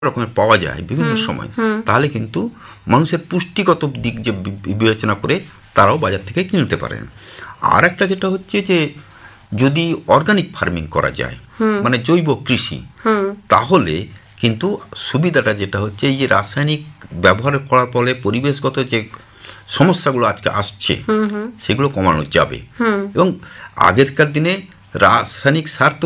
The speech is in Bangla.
রকমের পাওয়া যায় বিভিন্ন সময়, তাহলে কিন্তু মানুষের পুষ্টিগত দিক যে বিবেচনা করে তারাও বাজার থেকে কিনতে পারেন। আর একটা যেটা হচ্ছে যে যদি অর্গানিক ফার্মিং করা যায়, মানে জৈব কৃষি, তাহলে কিন্তু সুবিধাটা যেটা হচ্ছে এই যে রাসায়নিক ব্যবহার করার ফলে পরিবেশগত যে সমস্যাগুলো আজকে আসছে সেগুলো কমানো যাবে। এবং আগেরকার দিনে রাসায়নিক সার তো